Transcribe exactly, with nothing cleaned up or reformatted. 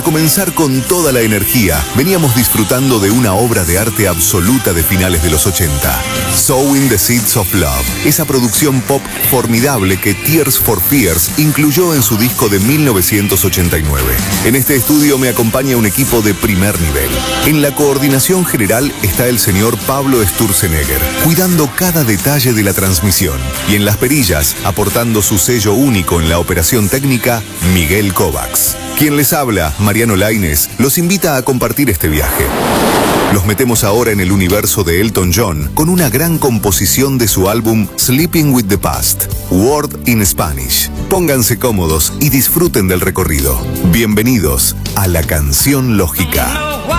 Comenzar con toda la energía, veníamos disfrutando de una obra de arte absoluta de finales de los ochenta. Sowing the Seeds of Love, esa producción pop formidable que Tears for Fears incluyó en su disco de mil novecientos ochenta y nueve. En este estudio me acompaña un equipo de primer nivel. En la coordinación general está el señor Pablo Sturzenegger, cuidando cada detalle de la transmisión. Y en las perillas, aportando su sello único en la operación técnica, Miguel Kovacs. Quien les habla, Mariano Lainez, los invita a compartir este viaje. Los metemos ahora en el universo de Elton John con una gran composición de su álbum Sleeping with the Past, Word in Spanish. Pónganse cómodos y disfruten del recorrido. Bienvenidos a La Canción Lógica.